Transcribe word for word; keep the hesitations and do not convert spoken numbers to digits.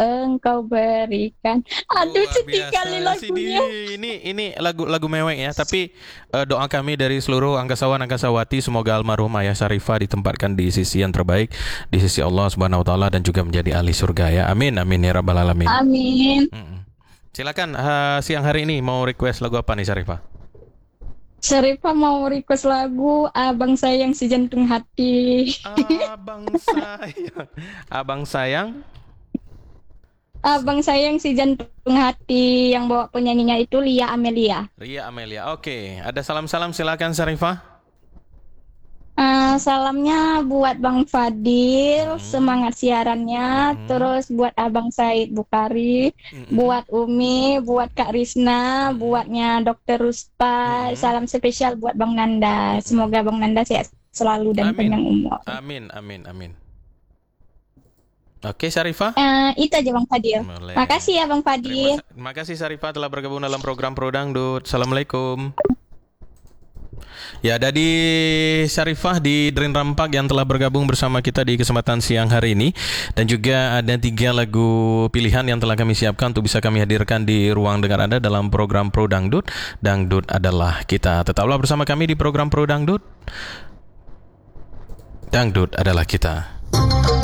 engkau berikan. Aduh, Luar sedih kali biasa sih di lagunya. ini ini lagu lagu mewek ya. Tapi eh, doa kami dari seluruh angkasawan angkasawati semoga almarhum Ayah Syarifah ditempatkan di sisi yang terbaik di sisi Allah Subhanahu Wa Taala dan juga menjadi ahli surga ya. Amin amin ya rabbal alamin. Amin. Mm-mm. Silakan eh, siang hari ini mau request lagu apa nih Syarifah? Syarifah mau request lagu Abang Sayang Si Jantung Hati. Abang sayang, abang sayang. Abang Sayang Si Jantung Hati yang bawa penyanyinya itu Lia Amelia. Ria Amelia. Oke, ada salam-salam silakan Syarifah. Eh, salamnya buat Bang Fadil, Mm-mm. semangat siarannya. Mm-mm. Terus buat Abang Said Bukari, Mm-mm. buat Umi, buat Kak Risna, Mm-mm. buatnya Dokter Ruspa. Mm-mm. Salam spesial buat Bang Nanda. Mm-mm. Semoga Bang Nanda sehat selalu dan Amin. panjang umur. Amin, amin, amin. Oke, Syarifah. Eh, itu aja Bang Fadil. Boleh. Makasih ya Bang Terima, Fadil. terima kasih Syarifah telah bergabung dalam program Pro Dangdut. Assalamualaikum. Ya, ada di Syarifah di Drain Rampak yang telah bergabung bersama kita di kesempatan siang hari ini. Dan juga ada tiga lagu pilihan yang telah kami siapkan untuk bisa kami hadirkan di ruang dengar Anda dalam program Pro Dangdut. Dangdut adalah kita. Tetaplah bersama kami di program Pro Dangdut. Dangdut adalah kita.